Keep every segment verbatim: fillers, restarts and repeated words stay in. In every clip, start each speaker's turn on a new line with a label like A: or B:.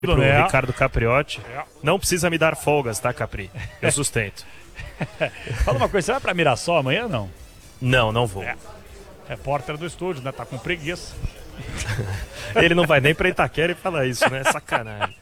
A: pro né? Ricardo Capriotti. É. Não precisa me dar folgas, tá, Capri? Eu sustento.
B: Fala uma coisa, você vai pra Mirassol amanhã ou não?
A: Não, não vou.
B: É. Repórter do estúdio, né? Tá com preguiça.
A: Ele não vai nem pra Itaquera e falar isso, né? Sacanagem.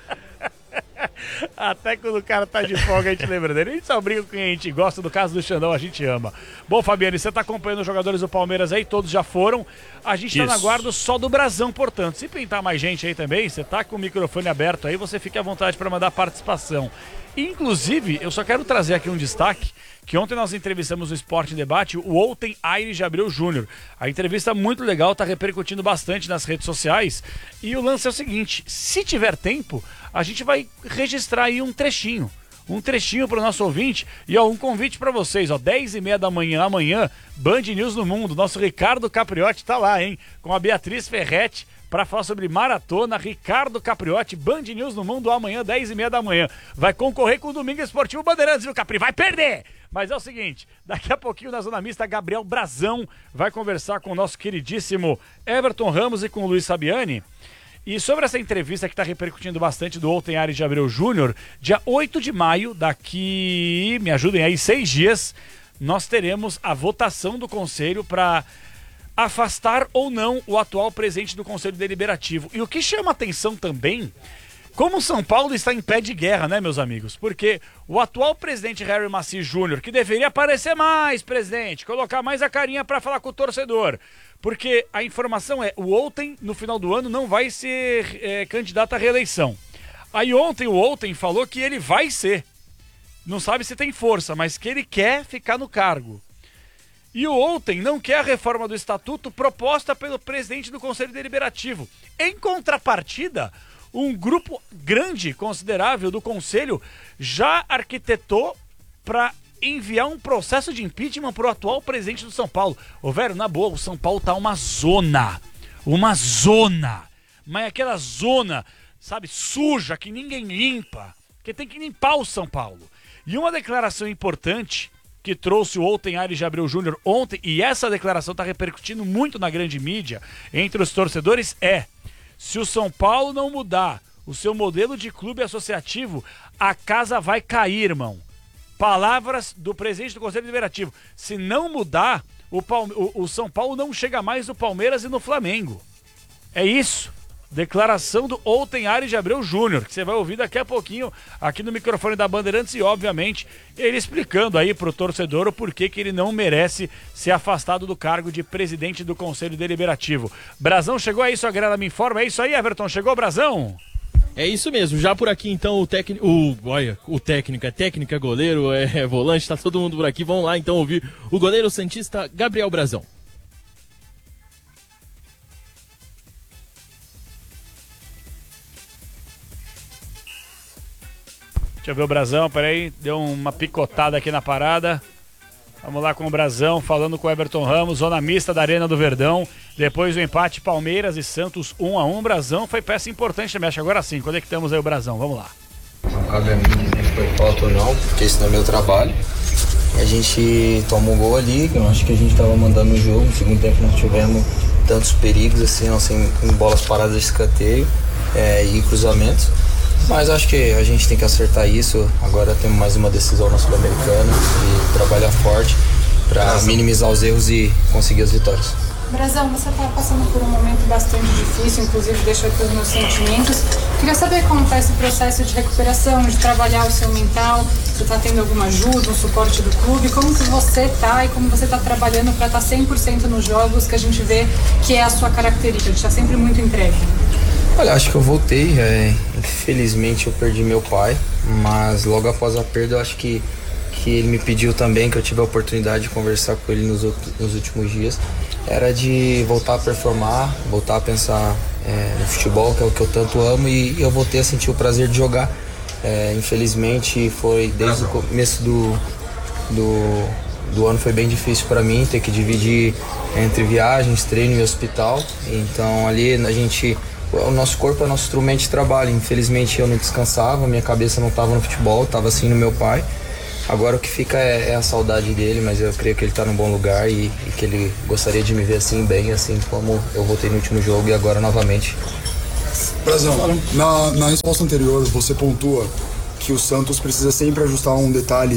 B: Até quando o cara tá de folga a gente lembra dele. A gente só briga com quem a gente gosta. No caso do Xandão a gente ama. Bom, Fabiano, você tá acompanhando os jogadores do Palmeiras aí, todos já foram. A gente tá Isso. na guarda só do Brasão, portanto. Se pintar mais gente aí também, você tá com o microfone aberto aí, você fique à vontade para mandar participação. Inclusive, eu só quero trazer aqui um destaque, que ontem nós entrevistamos no Esporte em Debate o Outen Aires de Abreu Júnior. A entrevista muito legal, tá repercutindo bastante nas redes sociais. E o lance é o seguinte, se tiver tempo, a gente vai registrar aí um trechinho. Um trechinho para o nosso ouvinte. E ó, um convite para vocês, ó, dez e meia da manhã, amanhã, Band News no Mundo. Nosso Ricardo Capriotti tá lá, hein? Com a Beatriz Ferretti, para falar sobre maratona. Ricardo Capriotti, Band News no Mundo, amanhã, dez e meia da manhã. Vai concorrer com o Domingo Esportivo Bandeirantes, viu, Capri? Vai perder! Mas é o seguinte, daqui a pouquinho na Zona Mista, Gabriel Brazão vai conversar com o nosso queridíssimo Everton Ramos e com o Luiz Fabiani. E sobre essa entrevista que está repercutindo bastante do Outen Aires de Abreu Júnior, dia oito de maio, daqui, me ajudem aí, seis dias, nós teremos a votação do Conselho para afastar ou não o atual presidente do Conselho Deliberativo. E o que chama atenção também, como São Paulo está em pé de guerra, né, meus amigos? Porque o atual presidente Harry Maci Júnior, que deveria aparecer mais, presidente, colocar mais a carinha para falar com o torcedor, porque a informação é, o Outen, no final do ano, não vai ser é, candidato à reeleição. Aí ontem o Outen falou que ele vai ser. Não sabe se tem força, mas que ele quer ficar no cargo. E o Outen não quer a reforma do estatuto proposta pelo presidente do Conselho Deliberativo. Em contrapartida, um grupo grande, considerável do Conselho, já arquitetou para enviar um processo de impeachment para o atual presidente do São Paulo. Ô, velho, na boa, o São Paulo tá uma zona. Uma zona. Mas aquela zona, sabe, suja, que ninguém limpa. Que tem que limpar o São Paulo. E uma declaração importante que trouxe o Outen Aires de Abreu Júnior ontem, e essa declaração está repercutindo muito na grande mídia, entre os torcedores, é: se o São Paulo não mudar o seu modelo de clube associativo, a casa vai cair, irmão. Palavras do presidente do Conselho Deliberativo. Se não mudar, o, Palme- o, o São Paulo não chega mais no Palmeiras e no Flamengo. É isso. Declaração do Outen Aires de Abreu Júnior, que você vai ouvir daqui a pouquinho aqui no microfone da Bandeirantes, e obviamente ele explicando aí pro torcedor o porquê que ele não merece ser afastado do cargo de presidente do Conselho Deliberativo. Brazão chegou aí, sua grana me informa. É isso aí, Everton? Chegou, Brazão?
C: É isso mesmo, já por aqui então o técnico, o, olha, o técnico, é técnica, goleiro, é, é volante, tá todo mundo por aqui. Vamos lá então ouvir o goleiro santista Gabriel Brazão.
B: Deixa eu ver o Brazão, peraí, deu uma picotada aqui na parada. Vamos lá com o Brazão, falando com o Everton Ramos, zona mista da Arena do Verdão. Depois do empate, Palmeiras e Santos um a um. Brazão foi peça importante também, acho que agora sim, conectamos aí o Brazão, vamos lá.
D: Não cabe a mim dizer se foi falta ou não, porque esse não é meu trabalho. A gente tomou um gol ali, eu acho que a gente estava mandando o jogo. No segundo tempo não tivemos tantos perigos assim, não, sem em bolas paradas de escanteio é, e cruzamentos. Mas acho que a gente tem que acertar isso. Agora temos mais uma decisão na Sul-Americana e trabalhar forte para minimizar os erros e conseguir as vitórias.
E: Brazão, você está passando por um momento bastante difícil, inclusive deixa aqui os meus sentimentos. Queria saber como está esse processo de recuperação, de trabalhar o seu mental. Você está tendo alguma ajuda, um suporte do clube? Como que você está e como você está trabalhando para estar cem por cento nos jogos, que a gente vê que é a sua característica, de estar sempre muito entregue?
D: Olha, acho que eu voltei, é, infelizmente eu perdi meu pai, mas logo após a perda eu acho que, que ele me pediu também, que eu tive a oportunidade de conversar com ele nos, outros, nos últimos dias, era de voltar a performar, voltar a pensar é, no futebol, que é o que eu tanto amo, e eu voltei a sentir o prazer de jogar. É, infelizmente foi desde o começo do, do, do ano foi bem difícil para mim, ter que dividir entre viagens, treino e hospital, então ali a gente... O nosso corpo é nosso instrumento de trabalho. Infelizmente eu não descansava, minha cabeça não estava no futebol, estava assim no meu pai. Agora o que fica é, é a saudade dele, mas eu creio que ele está num bom lugar e, e que ele gostaria de me ver assim, bem, assim como eu voltei no último jogo e agora novamente.
F: Brazão, na, na resposta anterior você pontua que o Santos precisa sempre ajustar um detalhe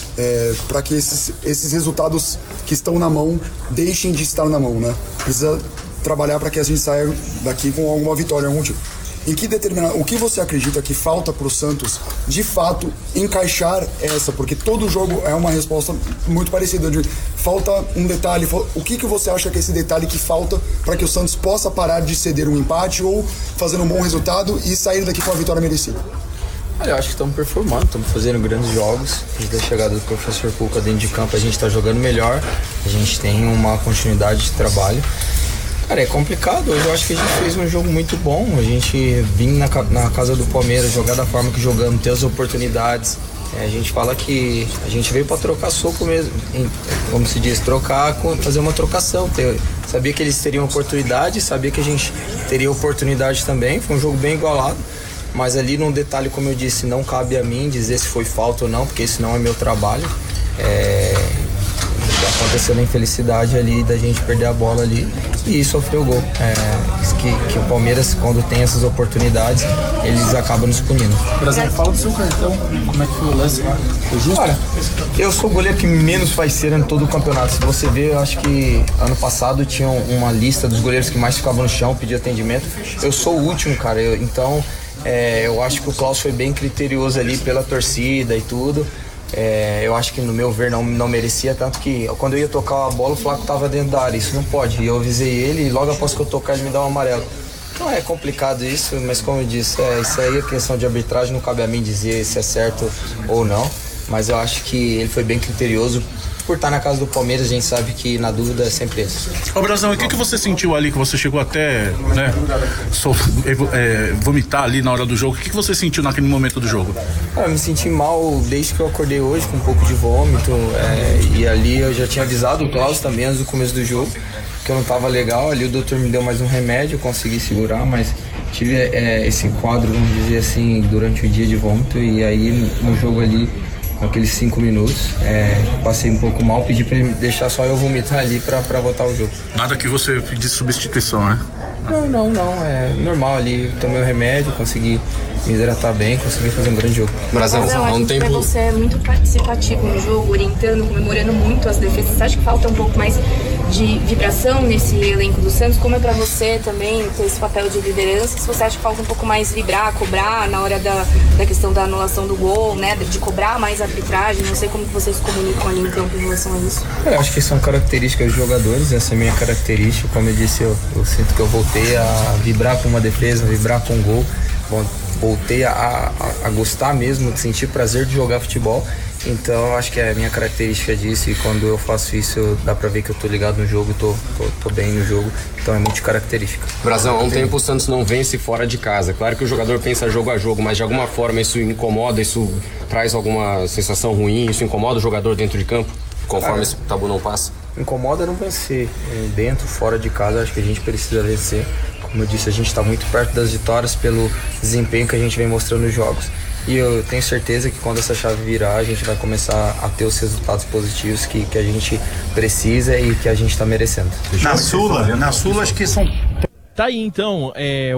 F: é, para que esses, esses resultados que estão na mão deixem de estar na mão, né? Precisa trabalhar para que a gente saia daqui com alguma vitória, algum tipo. Em que determinar, o que você acredita que falta para o Santos, de fato, encaixar essa? Porque todo jogo é uma resposta muito parecida. De, falta um detalhe. O que, que você acha que é esse detalhe que falta para que o Santos possa parar de ceder um empate ou fazer um bom resultado e sair daqui com a vitória merecida?
D: Olha, eu acho que estamos performando, estamos fazendo grandes jogos. Desde a chegada do professor Cuca dentro de campo, a gente está jogando melhor, a gente tem uma continuidade de trabalho. Cara, é complicado. Hoje eu acho que a gente fez um jogo muito bom. A gente vir na, na casa do Palmeiras, jogar da forma que jogamos, ter as oportunidades. É, a gente fala que a gente veio para trocar soco mesmo, como se diz, trocar, fazer uma trocação. Ter, sabia que eles teriam oportunidade, sabia que a gente teria oportunidade também. Foi um jogo bem igualado. Mas ali num detalhe, como eu disse, não cabe a mim dizer se foi falta ou não, porque esse não é meu trabalho. É... Aconteceu a infelicidade ali da gente perder a bola ali e sofrer o gol. É, que, que o Palmeiras, quando tem essas oportunidades, eles acabam nos punindo.
G: Brasil, fala do seu cartão, como é que foi o lance lá? Foi justo?
D: Olha, eu sou o goleiro que menos faz cera em todo o campeonato. Se você ver, eu acho que ano passado tinha uma lista dos goleiros que mais ficavam no chão, pediam atendimento. Eu sou o último, cara, eu, então é, eu acho que o Klaus foi bem criterioso ali pela torcida e tudo. É, eu acho que no meu ver não, não merecia, tanto que quando eu ia tocar a bola o Flaco estava dentro da área, isso não pode, e eu avisei ele e logo após que eu tocar ele me dá um amarelo. Então é complicado isso, mas como eu disse, é, isso aí é questão de arbitragem, não cabe a mim dizer se é certo ou não, mas eu acho que ele foi bem criterioso. Por estar na casa do Palmeiras, a gente sabe que na dúvida é sempre esse.
H: Ô Brazão, o que, que você sentiu ali, que você chegou até, né, so, é, vomitar ali na hora do jogo? O que, que você sentiu naquele momento do jogo?
D: Eu me senti mal desde que eu acordei hoje, com um pouco de vômito, é, e ali eu já tinha avisado o Klaus também antes do começo do jogo, que eu não estava legal. Ali o doutor me deu mais um remédio, eu consegui segurar, mas tive é, esse quadro, vamos dizer assim, durante o dia de vômito, e aí no jogo ali, aqueles cinco minutos, é, passei um pouco mal, pedi pra ele deixar só eu vomitar ali pra, pra botar o jogo.
H: Nada que você pedisse substituição, né?
D: Não, não, não, é normal ali, tomei o remédio, consegui me hidratar bem, consegui fazer um grande jogo.
I: Brazão, há um tempo... Você é muito participativo no jogo, orientando, comemorando muito as defesas. Você acha que falta um pouco mais de vibração nesse elenco do Santos? Como é pra você também ter esse papel de liderança? Se você acha que falta um pouco mais vibrar, cobrar na hora da, da questão da anulação do gol, né? De cobrar mais a arbitragem, não sei como que vocês se comunicam ali em campo em relação a isso.
D: Eu acho que são características dos jogadores, essa é a minha característica. Como eu disse, eu, eu sinto que eu voltei a vibrar com uma defesa, vibrar com um gol. Bom, voltei a, a, a gostar mesmo, de sentir prazer de jogar futebol. Então eu acho que é a minha característica disso, e quando eu faço isso eu, dá pra ver que eu tô ligado no jogo, tô, tô, tô bem no jogo, então é muito característica.
G: Brazão, há um tempo o Santos não vence fora de casa. Claro que o jogador pensa jogo a jogo, mas de alguma forma isso incomoda, isso traz alguma sensação ruim, isso incomoda o jogador dentro de campo, conforme Cara, esse tabu não passa?
D: Incomoda não vencer, dentro, fora de casa, acho que a gente precisa vencer. Como eu disse, a gente está muito perto das vitórias pelo desempenho que a gente vem mostrando nos jogos. E eu tenho certeza que quando essa chave virar, a gente vai começar a ter os resultados positivos que, que a gente precisa e que a gente está merecendo.
J: Na Sula, na Sula acho que são...
C: Tá aí então, é,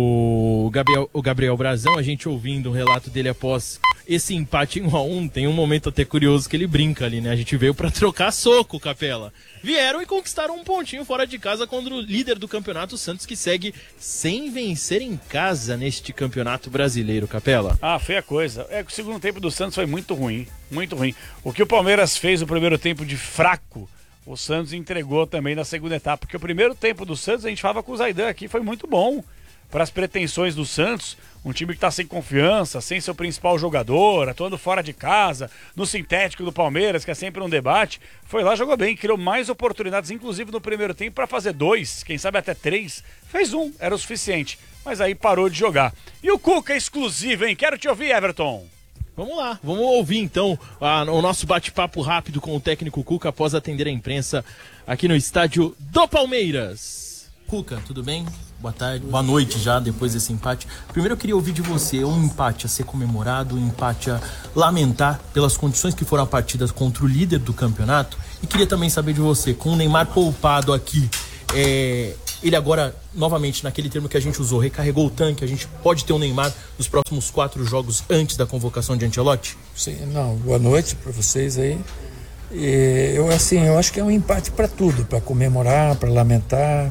C: o, Gabriel, o Gabriel Brazão, a gente ouvindo o relato dele após esse empate em um a um, tem um momento até curioso que ele brinca ali, né? A gente veio pra trocar soco, Capela. Vieram e conquistaram um pontinho fora de casa contra o líder do campeonato, o Santos, que segue sem vencer em casa neste campeonato brasileiro, Capela.
B: Ah, feia coisa. É que o segundo tempo do Santos foi muito ruim, muito ruim. O que o Palmeiras fez no primeiro tempo de fraco, o Santos entregou também na segunda etapa, porque o primeiro tempo do Santos, a gente falava com o Zaidan aqui, foi muito bom para as pretensões do Santos, um time que está sem confiança, sem seu principal jogador, atuando fora de casa, no sintético do Palmeiras, que é sempre um debate, foi lá, jogou bem, criou mais oportunidades, inclusive no primeiro tempo, para fazer dois, quem sabe até três, fez um, era o suficiente, mas aí parou de jogar. E o Cuca é exclusivo, hein? Quero te ouvir, Everton.
C: Vamos lá, vamos ouvir então a, o nosso bate-papo rápido com o técnico Cuca após atender a imprensa aqui no estádio do Palmeiras.
K: Cuca, tudo bem? Boa tarde, boa noite já, depois desse empate. Primeiro eu queria ouvir de você um empate a ser comemorado, um empate a lamentar pelas condições que foram a partida contra o líder do campeonato. E queria também saber de você, com o Neymar poupado aqui, é, ele agora, novamente, naquele termo que a gente usou, recarregou o tanque, a gente pode ter o Neymar nos próximos quatro jogos antes da convocação de Ancelotti?
L: Sim, não, boa noite para vocês aí. E eu, assim, eu acho que é um empate para tudo, para comemorar, para lamentar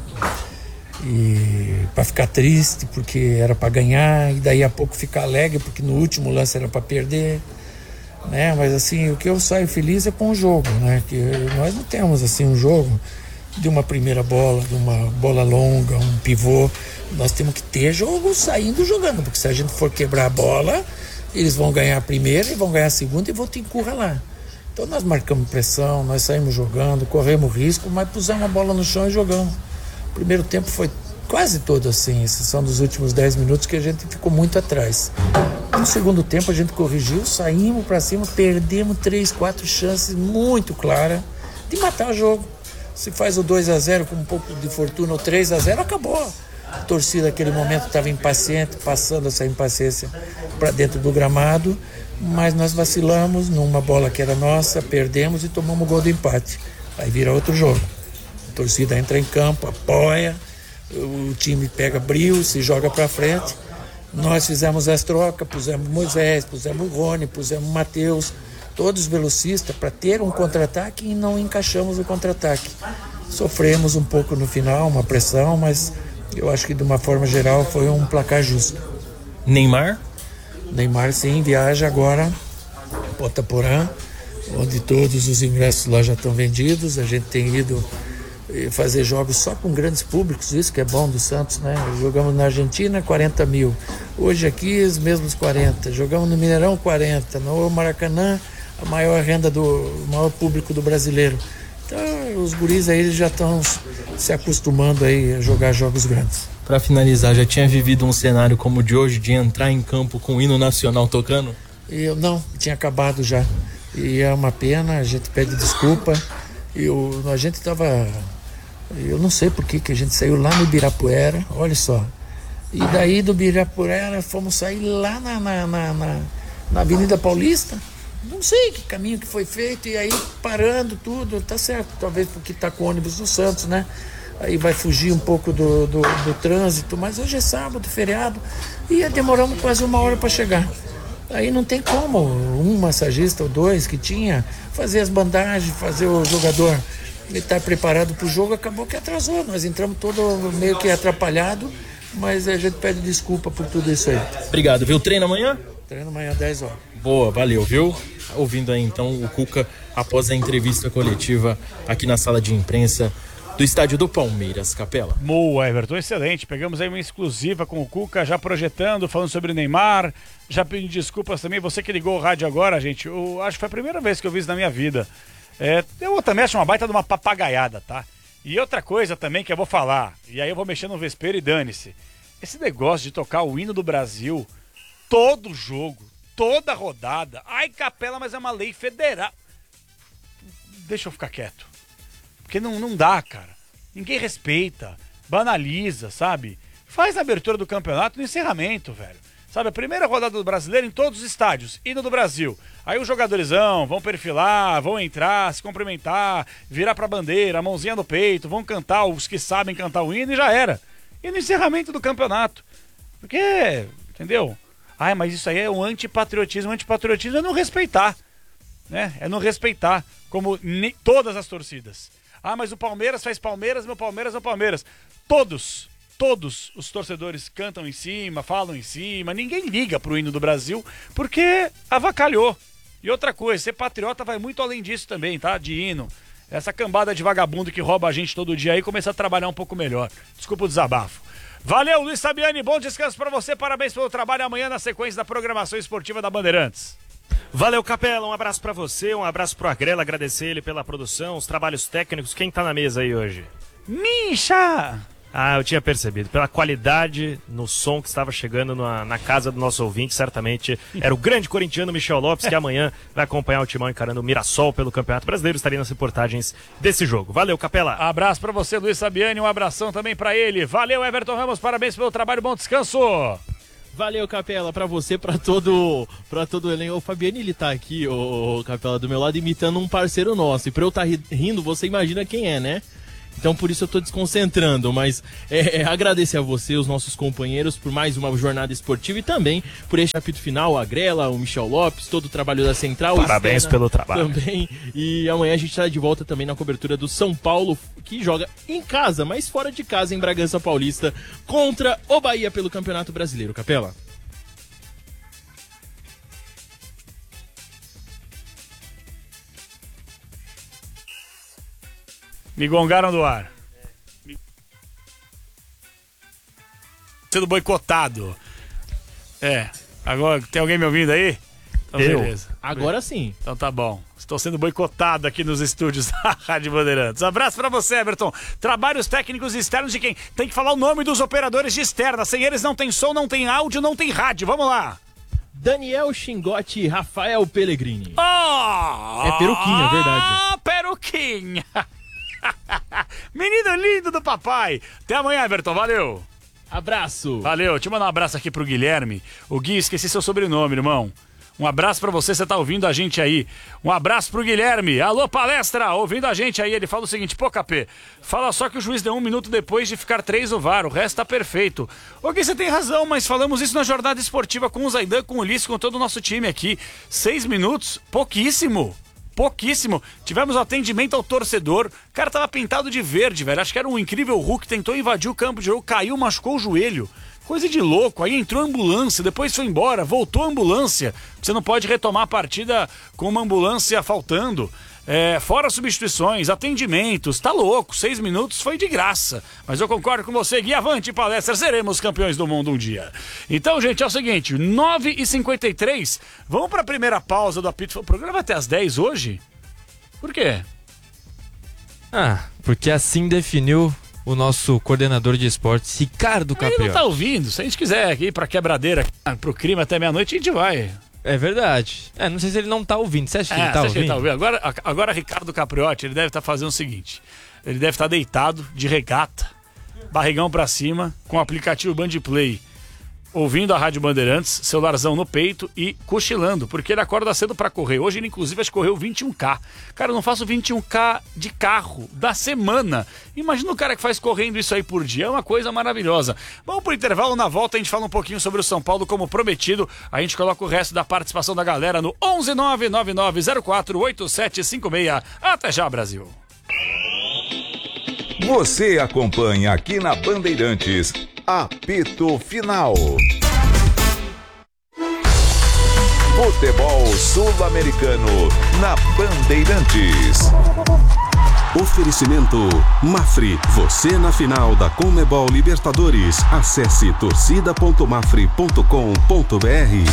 L: e para ficar triste porque era para ganhar e daí a pouco ficar alegre porque no último lance era para perder, né? Mas assim, o que eu saio feliz é com o jogo, né? Que nós não temos assim um jogo de uma primeira bola, de uma bola longa, um pivô. Nós temos que ter jogo saindo jogando, porque se a gente for quebrar a bola, eles vão ganhar a primeira e vão ganhar a segunda e vão te encurralar. Então nós marcamos pressão, nós saímos jogando, corremos risco, mas pusemos a bola no chão e jogamos. O primeiro tempo foi quase todo assim, exceção dos últimos dez minutos que a gente ficou muito atrás. No segundo tempo a gente corrigiu, saímos para cima, perdemos três, quatro chances muito claras de matar o jogo. Se faz o dois a zero com um pouco de fortuna, o três a zero, acabou. A torcida naquele momento estava impaciente, passando essa impaciência para dentro do gramado, mas nós vacilamos numa bola que era nossa, perdemos e tomamos o gol do empate. Aí vira outro jogo. A torcida entra em campo, apoia, o time pega brilho, se joga para frente. Nós fizemos as trocas, pusemos Moisés, pusemos o Rony, pusemos o Matheus, todos velocistas, para ter um contra-ataque e não encaixamos o contra-ataque. Sofremos um pouco no final, uma pressão, mas eu acho que de uma forma geral foi um placar justo.
K: Neymar?
L: Neymar sim, viaja agora para Potaporã, onde todos os ingressos lá já estão vendidos. A gente tem ido fazer jogos só com grandes públicos, isso que é bom do Santos, né? Jogamos na Argentina, quarenta mil. Hoje aqui os mesmos quarenta. Jogamos no Mineirão, quarenta. No Maracanã, a maior renda do o maior público do brasileiro. Então os guris aí já estão se acostumando aí a jogar jogos grandes.
K: Para finalizar, já tinha vivido um cenário como o de hoje, de entrar em campo com o hino nacional tocando?
L: Eu não, tinha acabado já. E é uma pena, a gente pede desculpa. Eu, a gente estava... Eu não sei por que que a gente saiu lá no Ibirapuera, olha só. E daí do Ibirapuera fomos sair lá na, na, na, na, na Avenida Paulista. Não sei que caminho que foi feito, e aí parando tudo, tá certo, talvez porque tá com o ônibus do Santos, né? Aí vai fugir um pouco do, do, do trânsito, mas hoje é sábado, feriado, e demoramos quase uma hora para chegar. Aí não tem como um massagista ou dois que tinha fazer as bandagens, fazer o jogador estar preparado para o jogo, acabou que atrasou. Nós entramos todo meio que atrapalhado, mas a gente pede desculpa por tudo isso aí.
K: Obrigado, viu? Treino amanhã?
L: Treino amanhã, dez horas.
K: Boa, valeu, viu? Ouvindo aí então o Cuca após a entrevista coletiva aqui na sala de imprensa do estádio do Palmeiras, Capela.
B: Boa, Everton, excelente. Pegamos aí uma exclusiva com o Cuca, já projetando, falando sobre Neymar, já pedindo desculpas também. Você que ligou o rádio agora, gente, eu acho que foi a primeira vez que eu vi isso na minha vida. É, eu também acho uma baita de uma papagaiada, tá? E outra coisa também que eu vou falar, e aí eu vou mexer no vespeiro e dane-se. Esse negócio de tocar o hino do Brasil todo jogo, toda rodada. Ai, Capela, mas é uma lei federal. Deixa eu ficar quieto. Porque não, não dá, cara. Ninguém respeita, banaliza, sabe? Faz a abertura do campeonato no encerramento, velho. Sabe, a primeira rodada do Brasileiro em todos os estádios, hino do Brasil. Aí os jogadores vão, vão perfilar, vão entrar, se cumprimentar, virar pra bandeira, a mãozinha no peito, vão cantar os que sabem cantar o hino e já era. E no encerramento do campeonato. Porque, entendeu? Ai, mas isso aí é um antipatriotismo. O antipatriotismo é não respeitar, né? É não respeitar, como ne- todas as torcidas. Ah, mas o Palmeiras faz Palmeiras, meu Palmeiras, meu Palmeiras. Todos, todos os torcedores cantam em cima, falam em cima. Ninguém liga pro hino do Brasil porque avacalhou. E outra coisa, ser patriota vai muito além disso também, tá? De hino. Essa cambada de vagabundo que rouba a gente todo dia aí começa a trabalhar um pouco melhor. Desculpa o desabafo. Valeu, Luiz Sabiani, bom descanso pra você, parabéns pelo trabalho amanhã na sequência da programação esportiva da Bandeirantes.
A: Valeu, Capela, um abraço pra você, um abraço pro Agrela, agradecer ele pela produção, os trabalhos técnicos. Quem tá na mesa aí hoje?
B: Misha!
A: Ah, eu tinha percebido, pela qualidade no som que estava chegando na, na casa do nosso ouvinte, certamente era o grande corintiano Michel Lopes, que amanhã vai acompanhar o Timão encarando o Mirassol pelo Campeonato Brasileiro, estaria nas reportagens desse jogo. Valeu, Capela.
B: Abraço pra você, Luiz Sabiani, um abração também pra ele. Valeu, Everton Ramos, parabéns pelo trabalho, bom descanso.
K: Valeu, Capela, pra você, pra todo, pra todo o elenco. O Fabiano, ele tá aqui, o Capela, do meu lado, imitando um parceiro nosso. E pra eu estar tá rindo, você imagina quem é, né?
C: Então por isso eu tô desconcentrando, mas é, é, agradecer a você, os nossos companheiros, por mais uma jornada esportiva e também por este capítulo final, a Grela, o Michel Lopes, todo o trabalho da Central.
A: Parabéns pelo trabalho.
C: Também. E amanhã a gente estará de volta também na cobertura do São Paulo, que joga em casa, mas fora de casa, em Bragança Paulista, contra o Bahia pelo Campeonato Brasileiro. Capela.
B: Me gongaram do ar. Sendo boicotado. É. Agora, tem alguém me ouvindo aí? Então,
C: Eu?
B: beleza.
C: Agora sim.
B: Então tá bom. Estou sendo boicotado aqui nos estúdios da Rádio Bandeirantes. Abraço pra você, Everton. Trabalhos técnicos externos de quem? Tem que falar o nome dos operadores de externa. Sem eles não tem som, não tem áudio, não tem rádio. Vamos lá.
C: Daniel Xingotti e Rafael Pellegrini.
B: Oh!
C: É peruquinha, é verdade.
B: Ah, peruquinha. Menino lindo do papai. Até amanhã, Everton. Valeu.
C: Abraço.
B: Valeu. Deixa eu mandar um abraço aqui pro Guilherme. O Gui, esqueci seu sobrenome, irmão. Um abraço pra você, você tá ouvindo a gente aí. Um abraço pro Guilherme. Alô, palestra, ouvindo a gente aí. Ele fala o seguinte: pô, Capê, fala só que o juiz deu um minuto depois de ficar três no V A R. O resto tá perfeito. Ô, Gui, você tem razão, mas falamos isso na jornada esportiva com o Zaidan, com o Ulisses, com todo o nosso time aqui. Seis minutos, pouquíssimo. Pouquíssimo. Tivemos atendimento ao torcedor. O cara tava pintado de verde, velho. Acho que era um incrível Hulk. Tentou invadir o campo de jogo, caiu, machucou o joelho. Coisa de louco. Aí entrou a ambulância, depois foi embora, voltou a ambulância. Você não pode retomar a partida com uma ambulância faltando. É, fora substituições, atendimentos, tá louco. Seis minutos foi de graça. Mas eu concordo com você, Gui. Avante, palestra. Seremos campeões do mundo um dia. Então, gente, é o seguinte: nove e cinquenta e três. Vamos pra primeira pausa do apito. O programa vai até às dez hoje? Por quê?
M: Ah, porque assim definiu o nosso coordenador de esportes, Ricardo Caprioli.
B: Ele não tá ouvindo. Se a gente quiser ir pra quebradeira, pro crime até meia-noite, a gente vai.
M: É verdade. É, não sei se ele não tá ouvindo. Você acha que
B: é,
M: ele tá ouvindo?
B: Que ele tá ouvindo? Agora, agora, Ricardo Capriotti, ele deve estar tá fazendo o seguinte: ele deve estar tá deitado, de regata, barrigão pra cima, com o aplicativo Bandplay, ouvindo a Rádio Bandeirantes, celularzão no peito e cochilando, porque ele acorda cedo pra correr. Hoje ele, inclusive, acho que correu vinte e um K. Cara, eu não faço vinte e um K de carro da semana. Imagina o cara que faz correndo isso aí por dia. É uma coisa maravilhosa. Vamos pro intervalo. Na volta a gente fala um pouquinho sobre o São Paulo, como prometido. A gente coloca o resto da participação da galera no onze nove nove nove zero quatro oito sete cinco seis. Até já, Brasil.
N: Você acompanha aqui na Bandeirantes Apito Final. Futebol Sul-Americano na Bandeirantes.
O: Oferecimento Mafre, você na final da Conmebol Libertadores. Acesse torcida ponto mafre ponto com ponto br.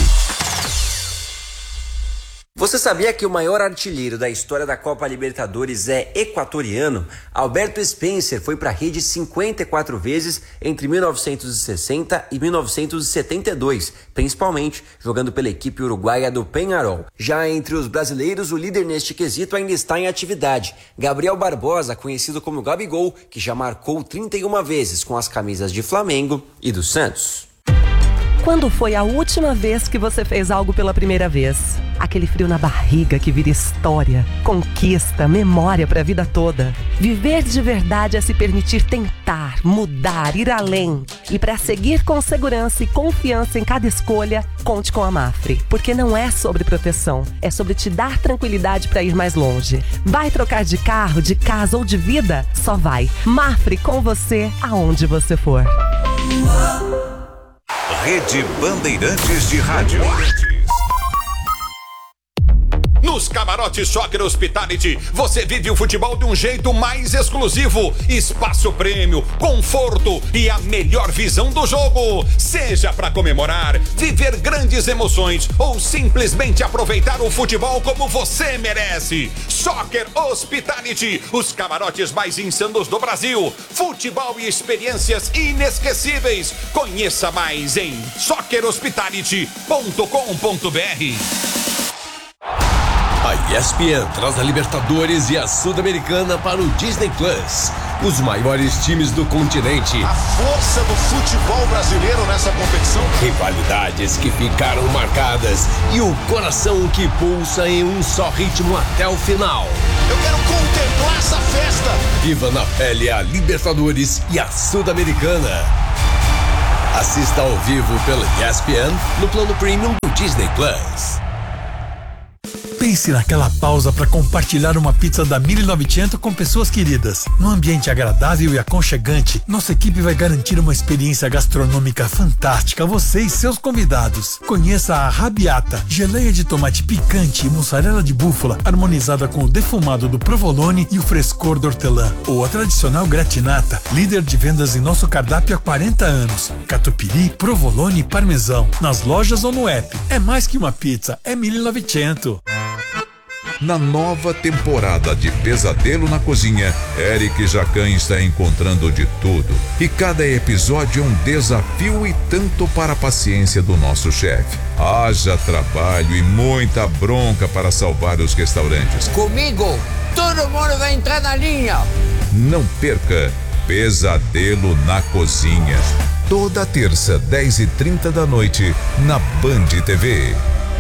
P: Você sabia que o maior artilheiro da história da Copa Libertadores é equatoriano? Alberto Spencer foi para a rede cinquenta e quatro vezes entre mil novecentos e sessenta e mil novecentos e setenta e dois, principalmente jogando pela equipe uruguaia do Peñarol. Já entre os brasileiros, o líder neste quesito ainda está em atividade. Gabriel Barbosa, conhecido como Gabigol, que já marcou trinta e uma vezes com as camisas de Flamengo e do Santos.
Q: Quando foi a última vez que você fez algo pela primeira vez? Aquele frio na barriga que vira história, conquista, memória para a vida toda. Viver de verdade é se permitir tentar, mudar, ir além. E para seguir com segurança e confiança em cada escolha, conte com a Mafre. Porque não é sobre proteção, é sobre te dar tranquilidade para ir mais longe. Vai trocar de carro, de casa ou de vida? Só vai. Mafre com você, aonde você for.
N: Rede Bandeirantes de Rádio.
R: Nos camarotes Soccer Hospitality, você vive o futebol de um jeito mais exclusivo. Espaço prêmio, conforto e a melhor visão do jogo. Seja para comemorar, viver grandes emoções ou simplesmente aproveitar o futebol como você merece. Soccer Hospitality, os camarotes mais insanos do Brasil. Futebol e experiências inesquecíveis. Conheça mais em soccer hospitality ponto com ponto br.
S: A E S P N traz a Libertadores e a Sul-Americana para o Disney Plus. os maiores times do continente.
R: A força do futebol brasileiro nessa competição.
S: Rivalidades que ficaram marcadas e o coração que pulsa em um só ritmo até o final.
R: Eu quero contemplar essa festa.
S: Viva na pele a Libertadores e a Sul-Americana. Assista ao vivo pelo E S P N no plano Premium do Disney Plus.
T: Pense naquela pausa para compartilhar uma pizza da mil e novecentos com pessoas queridas. Num ambiente agradável e aconchegante, nossa equipe vai garantir uma experiência gastronômica fantástica a você e seus convidados. Conheça a Arrabbiata, geleia de tomate picante e mussarela de búfala, harmonizada com o defumado do provolone e o frescor do hortelã. Ou a tradicional gratinata, líder de vendas em nosso cardápio há quarenta anos. Catupiry, provolone e parmesão. Nas lojas ou no app. É mais que uma pizza, é mil e novecentos.
N: Na nova temporada de Pesadelo na Cozinha, Eric Jacan está encontrando de tudo. E cada episódio é um desafio e tanto para a paciência do nosso chefe. Haja trabalho e muita bronca para salvar os restaurantes.
U: Comigo, todo mundo vai entrar na linha.
N: Não perca Pesadelo na Cozinha. Toda terça, dez e trinta da noite, na Band T V.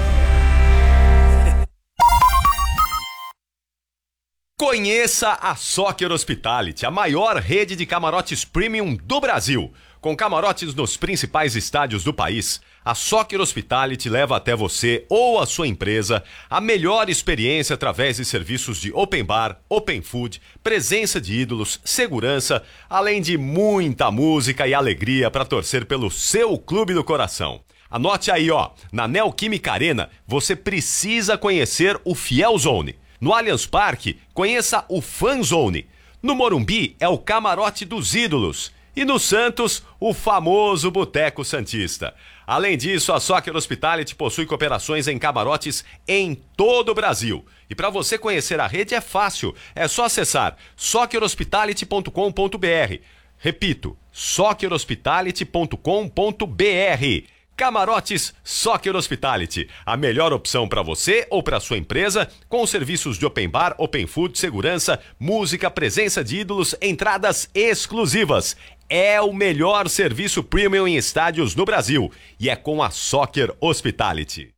R: Conheça a Soccer Hospitality, a maior rede de camarotes premium do Brasil. Com camarotes nos principais estádios do país, a Soccer Hospitality leva até você ou a sua empresa a melhor experiência através de serviços de open bar, open food, presença de ídolos, segurança, além de muita música e alegria para torcer pelo seu clube do coração. Anote aí, ó, na Neoquímica Arena você precisa conhecer o Fiel Zone. No Allianz Parque, conheça o Fan Zone. No Morumbi, é o Camarote dos Ídolos. E no Santos, o famoso Boteco Santista. Além disso, a Soccer Hospitality possui cooperações em camarotes em todo o Brasil. E para você conhecer a rede é fácil. É só acessar soccer hospitality ponto com ponto b r. Repito, soccer hospitality ponto com ponto b r. Camarotes Soccer Hospitality, a melhor opção para você ou para sua empresa, com serviços de open bar, open food, segurança, música, presença de ídolos, entradas exclusivas. É o melhor serviço premium em estádios no Brasil e é com a Soccer Hospitality.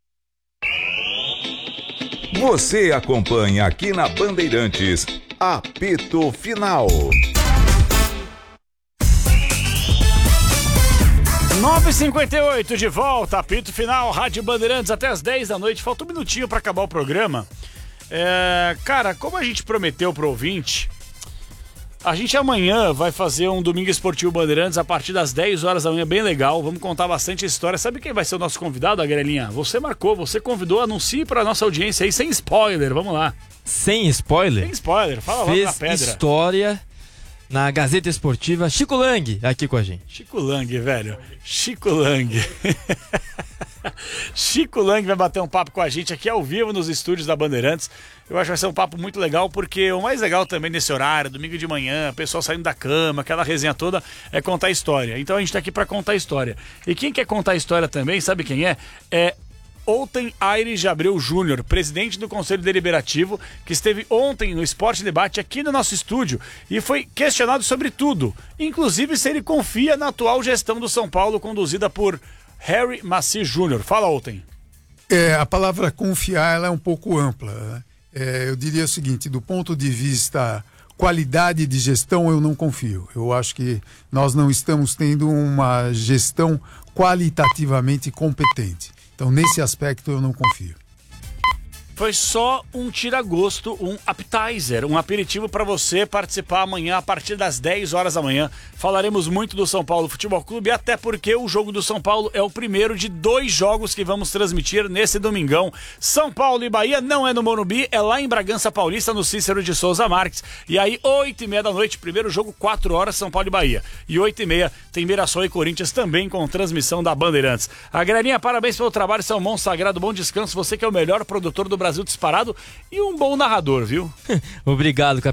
N: Você acompanha aqui na Bandeirantes, Apito Final.
B: nove e cinquenta e oito de volta, apito final, Rádio Bandeirantes até as dez da noite. Falta um minutinho para acabar o programa. É, cara, como a gente prometeu pro ouvinte, a gente amanhã vai fazer um Domingo Esportivo Bandeirantes a partir das dez horas da manhã, bem legal. Vamos contar bastante história. Sabe quem vai ser o nosso convidado, Agrelinha? Você marcou, você convidou, anuncie pra nossa audiência aí, sem spoiler, vamos lá.
M: Sem spoiler?
B: Sem spoiler, fala logo na pedra.
M: Fez história na Gazeta Esportiva, Chico Lang aqui com a gente.
B: Chico Lang, velho. Chico Lang. Chico Lang vai bater um papo com a gente aqui ao vivo nos estúdios da Bandeirantes. Eu acho que vai ser um papo muito legal, porque o mais legal também nesse horário, domingo de manhã, pessoal saindo da cama, aquela resenha toda, é contar história. Então a gente tá aqui pra contar história. E quem quer contar história também, sabe quem é? É Outen Aires de Abreu Júnior, presidente do Conselho Deliberativo, que esteve ontem no Esporte Debate aqui no nosso estúdio e foi questionado sobre tudo, inclusive se ele confia na atual gestão do São Paulo conduzida por Harry Maci Júnior. Fala, Outen.
V: É, a palavra confiar ela é um pouco ampla, né? É, eu diria o seguinte, do ponto de vista qualidade de gestão, eu não confio. Eu acho que nós não estamos tendo uma gestão qualitativamente competente. Então, nesse aspecto, eu não confio.
B: Foi só um tira-gosto, um appetizer, um aperitivo para você participar amanhã a partir das dez horas da manhã. Falaremos muito do São Paulo Futebol Clube, até porque o jogo do São Paulo é o primeiro de dois jogos que vamos transmitir nesse domingão. São Paulo e Bahia não é no Morumbi, é lá em Bragança Paulista, no Cícero de Souza Marques. E aí, oito e meia da noite, primeiro jogo, quatro horas, São Paulo e Bahia. E oito e meia tem Mirassol e Corinthians também com transmissão da Bandeirantes. A Grelinha, parabéns pelo trabalho, seu mão sagrado, bom descanso. Você que é o melhor produtor do Brasil disparado e um bom narrador, viu?
M: Obrigado, Capela.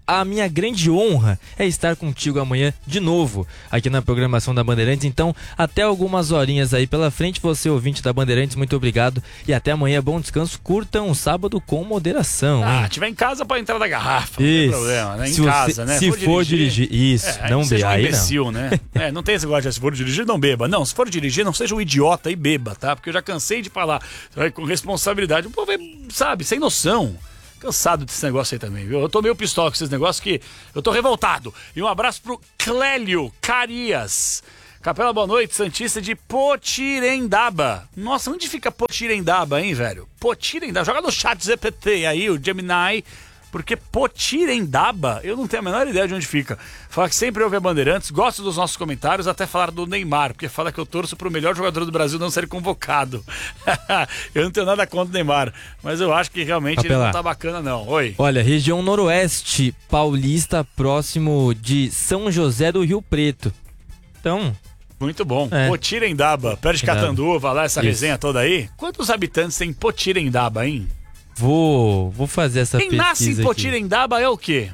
M: a minha grande honra é estar contigo amanhã de novo aqui na programação da Bandeirantes. Então, até algumas horinhas aí pela frente, você ouvinte da Bandeirantes, muito obrigado e até amanhã, bom descanso, curta um sábado com moderação.
B: Ah,
M: hein?
B: tiver em casa para entrar da garrafa,
M: Isso.
B: não tem problema, né? Em
M: se
B: casa,
M: você,
B: né?
M: Se for, for dirigir, dirigir isso,
B: é,
M: não
B: beba.
M: beba,
B: Um
M: aí
B: imbecil,
M: não.
B: né? É, não tem esse negócio de se for dirigir, não beba. Não, se for dirigir, não seja um idiota e beba, tá? Porque eu já cansei de falar, com responsabilidade, o povo é, sabe, sem noção. Cansado desse negócio aí também, viu? Eu tô meio pistola com esses negócios que eu tô revoltado. E um abraço pro Clélio Carias. Capela, boa noite, Santista de Potirendaba. Nossa, onde fica Potirendaba, hein, velho? Potirendaba. Joga no chat Z P T aí, o Gemini. Porque Potirendaba, eu não tenho a menor ideia de onde fica. Fala que sempre ouve a Bandeirantes, gosto dos nossos comentários, até falar do Neymar, porque fala que eu torço pro melhor jogador do Brasil não ser convocado. Eu não tenho nada contra o Neymar, mas eu acho que realmente
M: Capela.
B: ele não tá bacana não. Oi.
M: Olha, região noroeste paulista, próximo de São José do Rio Preto. Então...
B: Muito bom.
M: É.
B: Potirendaba, perto de Catanduva, lá essa
M: Isso.
B: resenha toda aí. Quantos habitantes tem Potirendaba, hein?
M: Vou, vou fazer essa
B: Quem
M: pesquisa
B: nasce em
M: aqui.
B: Potirendaba é o quê?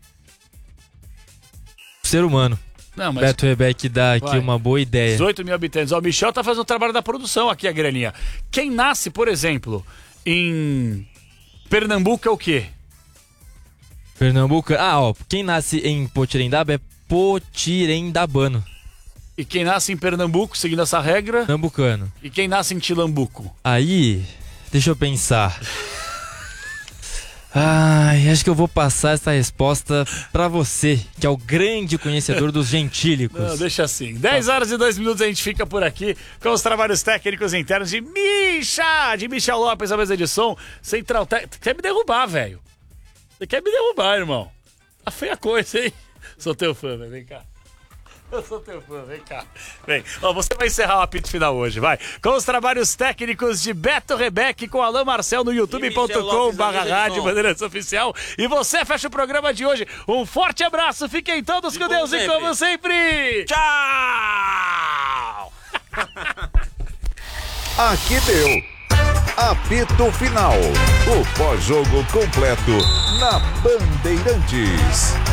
M: Ser humano.
B: Não, mas...
M: Beto Rebeck dá aqui
B: Vai.
M: uma boa ideia.
B: dezoito mil habitantes. Ó, o Michel tá fazendo o trabalho da produção aqui, a graninha. Quem nasce, por exemplo, em Pernambuco é o quê?
M: Pernambuco. Ah, ó, quem nasce em Potirendaba é potirendabano.
B: E quem nasce em Pernambuco, seguindo essa regra?
M: Pernambucano.
B: E quem nasce em Tilambuco?
M: Aí, deixa eu pensar. Ai, acho que eu vou passar essa resposta pra você, que é o grande conhecedor dos gentílicos.
B: Não, deixa assim. dez horas e dois minutos a gente fica por aqui com os trabalhos técnicos internos de Misha, de Michel Lopes, a mesa de som. Central Te... Quer me derrubar, velho. Você quer me derrubar, irmão. Tá feia a coisa, hein? Sou teu fã, velho. Vem cá. Eu sou teu fã, vem cá. Vem, ó, você vai encerrar o apito final hoje, vai. Com os trabalhos técnicos de Beto Rebeck com Alain Marcel no youtube ponto com barra rádio Bandeirantes Oficial. E você fecha o programa de hoje. Um forte abraço, fiquem todos com Deus e como sempre. Tchau!
N: Aqui deu. Apito final. O pós-jogo completo na Bandeirantes.